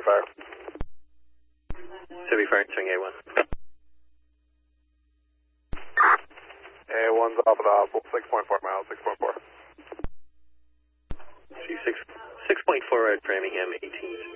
Fire. Civic Fire, swing A1. A1's off at the 6.4 miles, 6.4. C6, 6.4 at Framingham, 18.